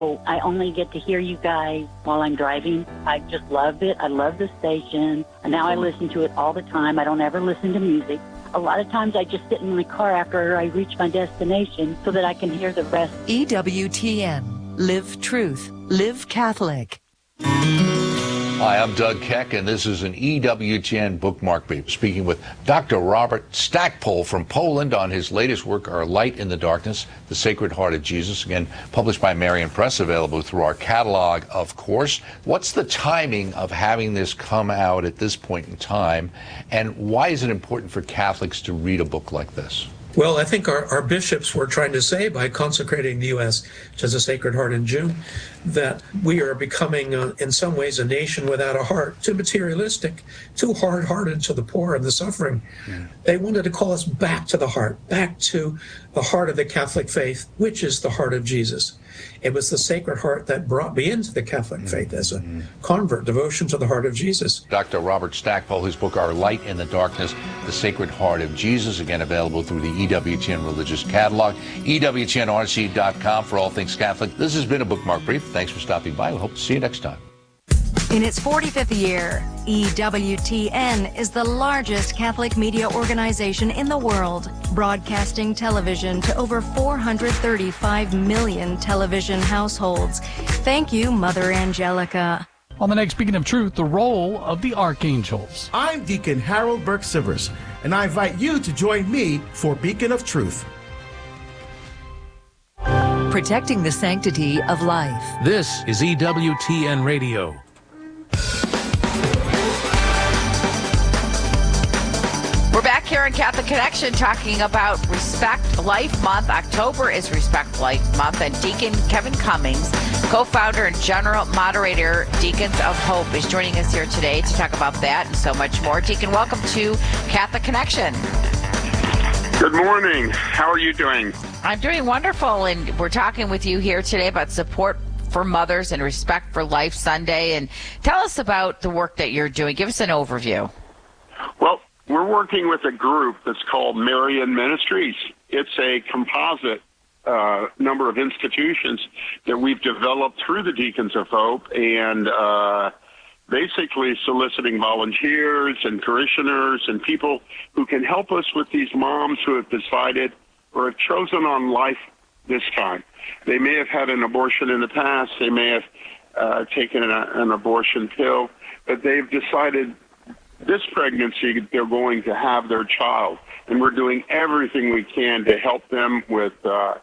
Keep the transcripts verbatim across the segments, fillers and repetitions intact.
I only get to hear you guys while I'm driving. I just love it. I love the station. And now I listen to it all the time. I don't ever listen to music. A lot of times I just sit in my car after I reach my destination so that I can hear the rest. E W T N. Live Truth. Live Catholic. Hi, I'm Doug Keck, and this is an E W T N Bookmark Brief, speaking with Doctor Robert Stackpole from Poland on his latest work, Our Light in the Darkness, The Sacred Heart of Jesus, again, published by Marian Press, available through our catalog, of course. What's the timing of having this come out at this point in time, and why is it important for Catholics to read a book like this? Well, I think our, our bishops were trying to say by consecrating the U S to the Sacred Heart in June that we are becoming, uh, in some ways, a nation without a heart, too materialistic, too hard-hearted to the poor and the suffering. Yeah. They wanted to call us back to the heart, back to the heart of the Catholic faith, which is the heart of Jesus. It was the Sacred Heart that brought me into the Catholic faith as a convert, devotion to the heart of Jesus. Doctor Robert Stackpole, whose book, Our Light in the Darkness, The Sacred Heart of Jesus, again available through the E W T N Religious Catalog, E W T N R C dot com for all things Catholic. This has been a Bookmark Brief. Thanks for stopping by. We hope to see you next time. In its forty-fifth year, E W T N is the largest Catholic media organization in the world, broadcasting television to over four hundred thirty-five million television households. Thank you, Mother Angelica. On the next Beacon of Truth, the role of the archangels. I'm Deacon Harold Burke-Sivers, and I invite you to join me for Beacon of Truth. Protecting the sanctity of life. This is E W T N Radio. We're back here on Catholic Connection talking about Respect Life Month. October is Respect Life Month, and Deacon Kevin Cummings, co-founder and general moderator, Deacons of Hope, is joining us here today to talk about that and so much more. Deacon, welcome to Catholic Connection. Good morning. How are you doing? I'm doing wonderful, and we're talking with you here today about support for mothers and Respect for Life Sunday. And tell us about the work that you're doing. Give us an overview. Well, we're working with a group that's called Marian Ministries. It's a composite uh, number of institutions that we've developed through the Deacons of Hope, and uh, basically soliciting volunteers and parishioners and people who can help us with these moms who have decided or have chosen on life this time. They may have had an abortion in the past. They may have uh, taken an, an abortion pill, but they've decided this pregnancy they're going to have their child. And we're doing everything we can to help them with uh,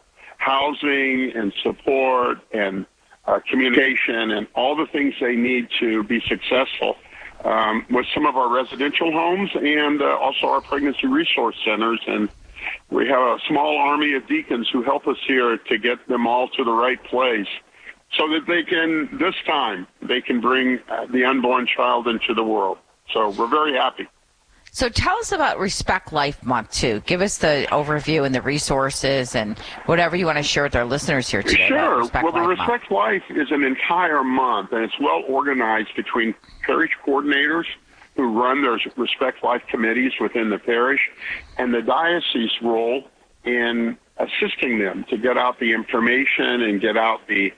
housing and support and uh, communication and all the things they need to be successful um, with some of our residential homes and uh, also our pregnancy resource centers. And we have a small army of deacons who help us here to get them all to the right place so that they can, this time, they can bring uh, the unborn child into the world. So we're very happy. So tell us about Respect Life Month, too. Give us the overview and the resources and whatever you want to share with our listeners here today. Sure. Well, the Respect Life is an entire month, and it's well organized between parish coordinators who run their Respect Life committees within the parish and the diocese role in assisting them to get out the information and get out the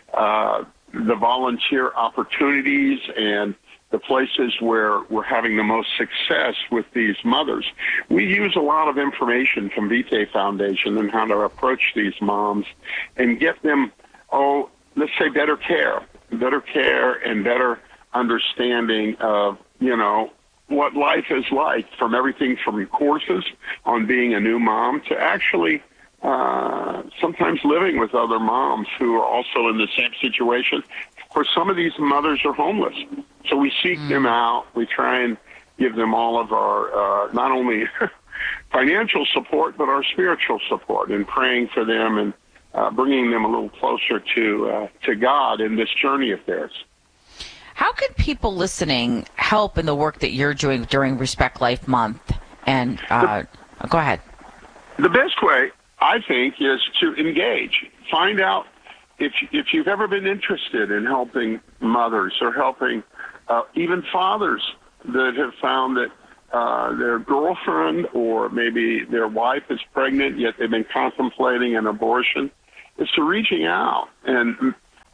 uh, the volunteer opportunities and the places where we're having the most success with these mothers. We use a lot of information from Vitae Foundation on how to approach these moms and get them, oh, let's say better care, better care and better understanding of, you know, what life is like, from everything from courses on being a new mom to actually uh, sometimes living with other moms who are also in the same situation. Of course, some of these mothers are homeless. So we seek mm. them out. We try and give them all of our, uh, not only financial support, but our spiritual support and praying for them and uh, bringing them a little closer to uh, to God in this journey of theirs. How can people listening help in the work that you're doing during Respect Life Month? And uh, the, go ahead. The best way, I think, is to engage. Find out if if you've ever been interested in helping mothers or helping uh, even fathers that have found that uh, their girlfriend or maybe their wife is pregnant, yet they've been contemplating an abortion, is to reaching out and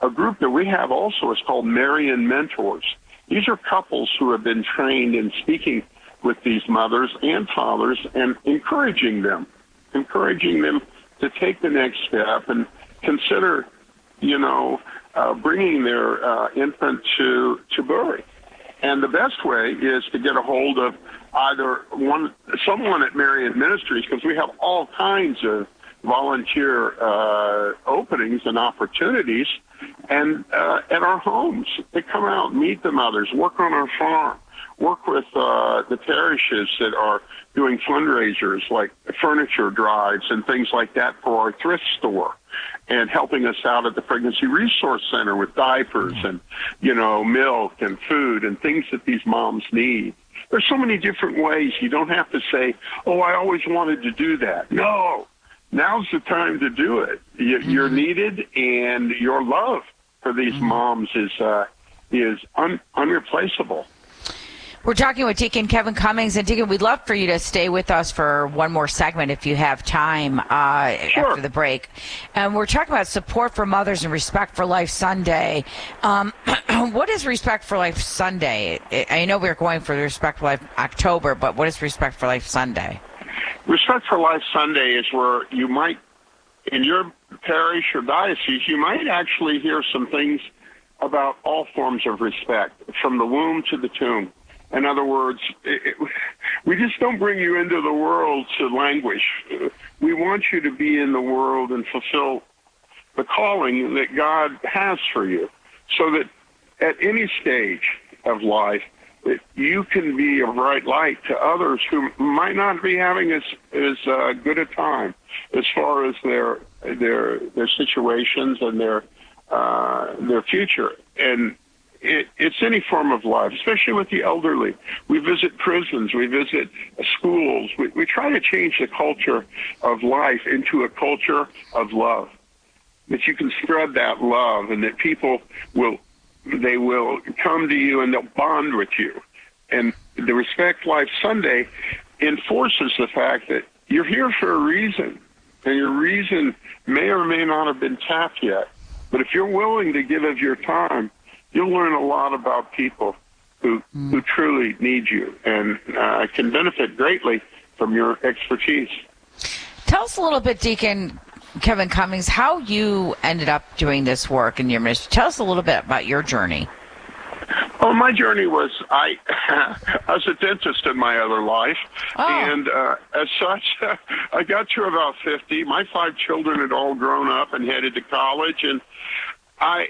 a group that we have also is called Marian Mentors. These are couples who have been trained in speaking with these mothers and fathers and encouraging them, encouraging them to take the next step and consider, you know, uh, bringing their uh, infant to, to birth. And the best way is to get a hold of either one, someone at Marian Ministries, because we have all kinds of volunteer uh, openings and opportunities, and uh, at our homes. They come out, meet the mothers, work on our farm, work with uh, the parishes that are doing fundraisers like furniture drives and things like that for our thrift store, and helping us out at the Pregnancy Resource Center with diapers and, you know, milk and food and things that these moms need. There's so many different ways. You don't have to say, oh, I always wanted to do that. No, now's the time to do it. You're needed, and your love for these moms is uh, is un- unreplaceable. We're talking with Deacon Kevin Cummings. And, Deacon, we'd love for you to stay with us for one more segment if you have time uh, sure. after the break. And we're talking about Support for Mothers and Respect for Life Sunday. Um, what is Respect for Life Sunday? I know we're going for Respect for Life October, but what is Respect for Life Sunday? Respect for Life Sunday is where you might, in your parish or diocese, you might actually hear some things about all forms of respect, from the womb to the tomb. In other words, it, it, we just don't bring you into the world to languish. We want you to be in the world and fulfill the calling that God has for you, so that at any stage of life, that you can be a bright light to others who might not be having as as uh, good a time as far as their their their situations and their uh, their future. And It, it's any form of life, especially with the elderly. We visit prisons, we visit schools. We, we try to change the culture of life into a culture of love, that you can spread that love, and that people will, they will come to you and they'll bond with you. And the Respect Life Sunday enforces the fact that you're here for a reason, and your reason may or may not have been tapped yet. But if you're willing to give of your time, you'll learn a lot about people who mm. who truly need you, and uh, can benefit greatly from your expertise. Tell us a little bit, Deacon Kevin Cummings, how you ended up doing this work in your ministry. Tell us a little bit about your journey. Well, my journey was, I, I was a dentist in my other life, oh. and uh, as such, I got to about fifty. My five children had all grown up and headed to college, and I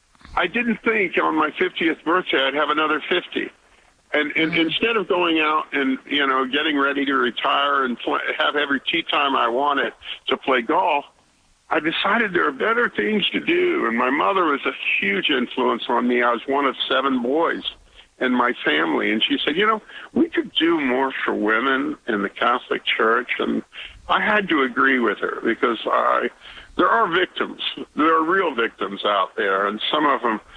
I didn't think on my fiftieth birthday I'd have another fifty. And, and mm-hmm. instead of going out and, you know, getting ready to retire and play, have every tea time I wanted to play golf, I decided there are better things to do. And my mother was a huge influence on me. I was one of seven boys in my family. And she said, you know, we could do more for women in the Catholic Church. And I had to agree with her, because I... There are victims. There are real victims out there, and some of them,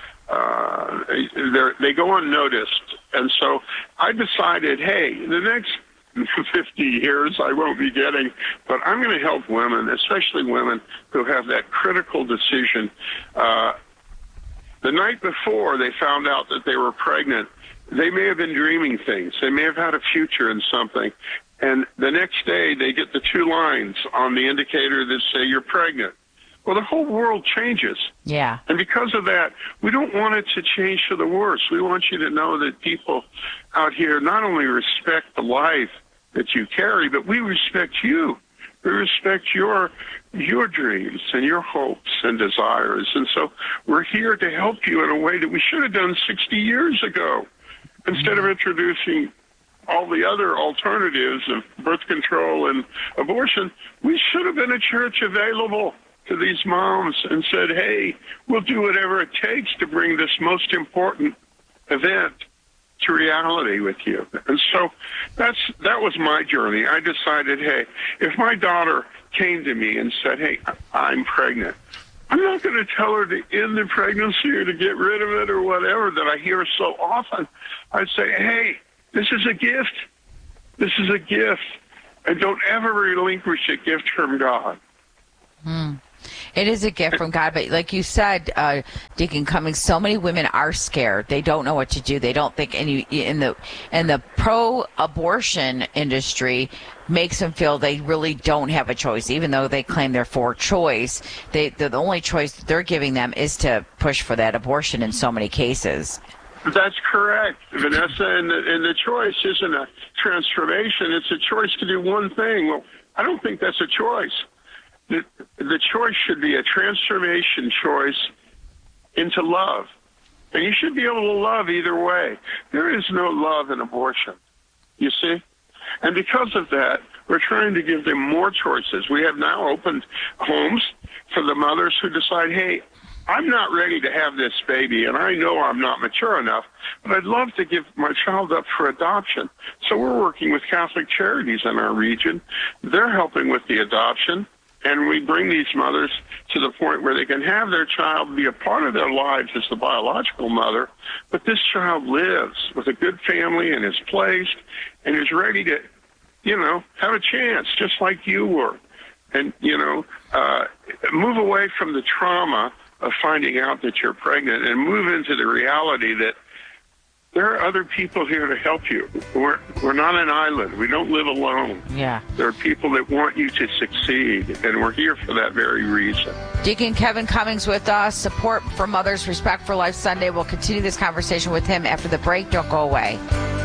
uh, they go unnoticed. And so I decided, hey, the next fifty years I won't be getting, but I'm going to help women, especially women who have that critical decision. Uh, the night before they found out that they were pregnant, they may have been dreaming things. They may have had a future in something. And the next day, they get the two lines on the indicator that say, you're pregnant. Well, the whole world changes. Yeah. And because of that, we don't want it to change for the worse. We want you to know that people out here not only respect the life that you carry, but we respect you. We respect your your dreams and your hopes and desires. And so we're here to help you in a way that we should have done sixty years ago. Instead mm-hmm. of introducing all the other alternatives of birth control and abortion, we should have been a church available to these moms and said, hey, we'll do whatever it takes to bring this most important event to reality with you. And so that's that was my journey. I decided, hey, if my daughter came to me and said, hey, I'm pregnant, I'm not going to tell her to end the pregnancy or to get rid of it or whatever that I hear so often. I'd say, hey, this is a gift. This is a gift. And don't ever relinquish a gift from God. Hmm. It is a gift from God, but like you said, uh, Deacon Cummings, so many women are scared. They don't know what to do. They don't think, and you, in the in the pro-abortion industry makes them feel they really don't have a choice, even though they claim they're for choice. They the, the only choice they're giving them is to push for that abortion in so many cases. That's correct, Vanessa, and the, and the choice isn't a transformation. It's a choice to do one thing. Well, I don't think that's a choice. The, the choice should be a transformation choice into love. And you should be able to love either way. There is no love in abortion, you see? And because of that, we're trying to give them more choices. We have now opened homes for the mothers who decide, hey, I'm not ready to have this baby, and I know I'm not mature enough, but I'd love to give my child up for adoption. So we're working with Catholic Charities in our region. They're helping with the adoption. And we bring these mothers to the point where they can have their child be a part of their lives as the biological mother, but this child lives with a good family and is placed and is ready to, you know, have a chance just like you were. And, you know, uh, move away from the trauma of finding out that you're pregnant and move into the reality that there are other people here to help you. We're, we're not an island. We don't live alone. Yeah. There are people that want you to succeed, and we're here for that very reason. Deacon Kevin Cummings with us. Support for Mothers, Respect for Life Sunday. We'll continue this conversation with him after the break. Don't go away.